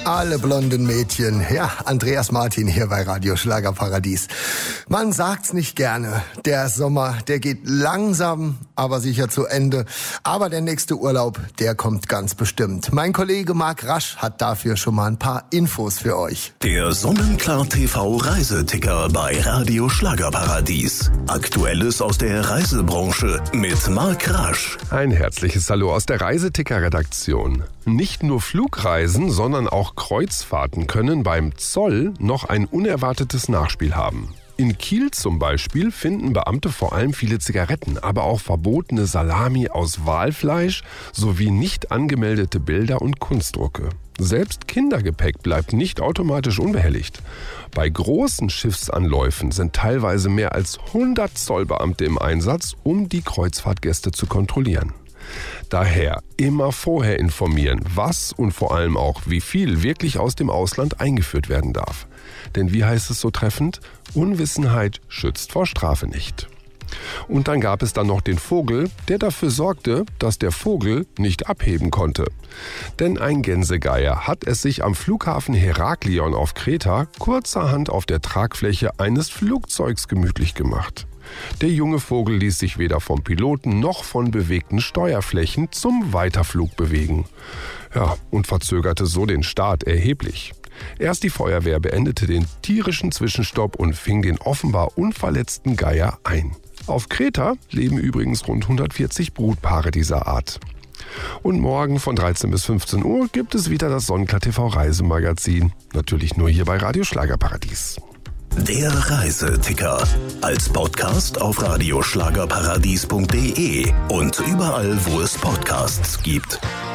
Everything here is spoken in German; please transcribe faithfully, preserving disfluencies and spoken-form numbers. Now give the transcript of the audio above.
Alle blonden Mädchen. Ja, Andreas Martin hier bei Radio Schlagerparadies. Man sagt's nicht gerne. Der Sommer, der geht langsam, aber sicher zu Ende. Aber der nächste Urlaub, der kommt ganz bestimmt. Mein Kollege Marc Rasch hat dafür schon mal ein paar Infos für euch. Der Sonnenklar T V Reiseticker bei Radio Schlagerparadies. Aktuelles aus der Reisebranche mit Marc Rasch. Ein herzliches Hallo aus der Reiseticker-Redaktion. Nicht nur Flugreisen, sondern auch Kreuzfahrten können beim Zoll noch ein unerwartetes Nachspiel haben. In Kiel zum Beispiel finden Beamte vor allem viele Zigaretten, aber auch verbotene Salami aus Walfleisch sowie nicht angemeldete Bilder und Kunstdrucke. Selbst Kindergepäck bleibt nicht automatisch unbehelligt. Bei großen Schiffsanläufen sind teilweise mehr als hundert Zollbeamte im Einsatz, um die Kreuzfahrtgäste zu kontrollieren. Daher immer vorher informieren, was und vor allem auch wie viel wirklich aus dem Ausland eingeführt werden darf. Denn wie heißt es so treffend? Unwissenheit schützt vor Strafe nicht. Und dann gab es dann noch den Vogel, der dafür sorgte, dass der Vogel nicht abheben konnte. Denn ein Gänsegeier hat es sich am Flughafen Heraklion auf Kreta kurzerhand auf der Tragfläche eines Flugzeugs gemütlich gemacht. Der junge Vogel ließ sich weder vom Piloten noch von bewegten Steuerflächen zum Weiterflug bewegen. Ja, und verzögerte so den Start erheblich. Erst die Feuerwehr beendete den tierischen Zwischenstopp und fing den offenbar unverletzten Geier ein. Auf Kreta leben übrigens rund hundertvierzig Brutpaare dieser Art. Und morgen von dreizehn bis fünfzehn Uhr gibt es wieder das Sonnenklar T V Reisemagazin. Natürlich nur hier bei Radio Schlagerparadies. Der Reiseticker. Als Podcast auf radioschlagerparadies punkt de und überall, wo es Podcasts gibt.